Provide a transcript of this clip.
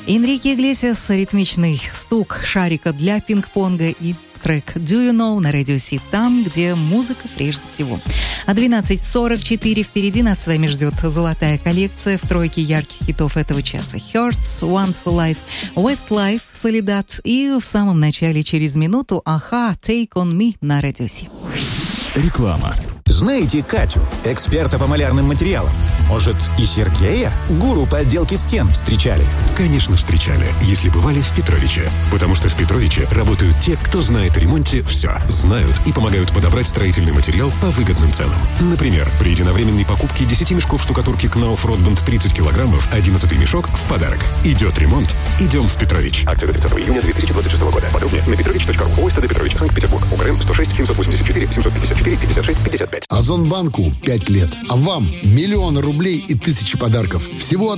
Энрике Иглесиас, ритмичный стук шарика для пинг-понга и трек «Do You Know» на Радио Си, там, где музыка прежде всего. А 12:44 впереди нас с вами ждет золотая коллекция в тройке ярких хитов этого часа. Hearts, Wonderful Life, Westlife, Soledad и в самом начале через минуту «Аха», Take On Me на Радио Си. Реклама. Знаете Катю, эксперта по малярным материалам? Может, и Сергея, гуру по отделке стен, встречали? Конечно, встречали, если бывали в Петровиче. Потому что в Петровиче работают те, кто знает в ремонте все. Знают и помогают подобрать строительный материал по выгодным ценам. Например, при единовременной покупке 10 мешков штукатурки Knauf Rotband 30 килограммов, 11-й мешок в подарок. Идет ремонт, идем в Петрович. Акция до 30 июня 2026 года. Подробнее на petrovich.ru. ОСТД Петрович, Санкт-Петербург. УГРН 106 784 754 56 55. Озонбанку 5 лет, а вам миллионы рублей и тысячи подарков. Всего